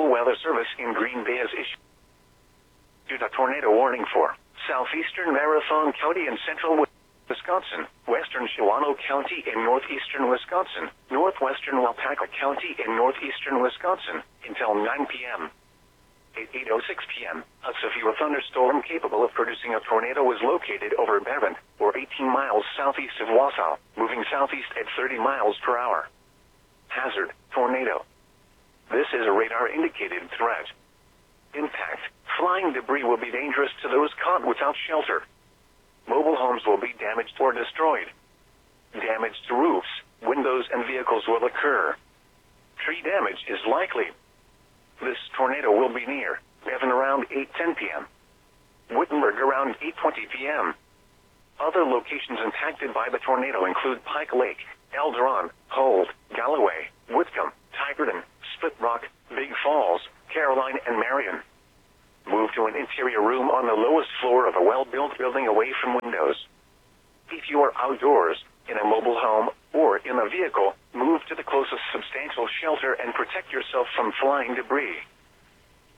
National Weather Service in Green Bay has issued a tornado warning for southeastern Marathon County and central Wisconsin, western Shawano County and northeastern Wisconsin, northwestern Waupaca County and northeastern Wisconsin, until 9 p.m. At 8:06 p.m., a severe thunderstorm capable of producing a tornado was located over Brevant, or 18 miles southeast of Wausau, moving southeast at 30 miles per hour. Hazard, tornado. This is a radar-indicated threat. Impact, flying debris will be dangerous to those caught without shelter. Mobile homes will be damaged or destroyed. Damage to roofs, windows, and vehicles will occur. Tree damage is likely. This tornado will be near Bevan around 8:10 p.m. Wittenberg around 8:20 p.m. Other locations impacted by the tornado include Pike Lake, Eldron, Hold, Galloway, Whitcomb, Tigerton, Split Rock, Big Falls, Caroline, and Marion. Move to an interior room on the lowest floor of a well-built building away from windows. If you are outdoors, in a mobile home, or in a vehicle, move to the closest substantial shelter and protect yourself from flying debris.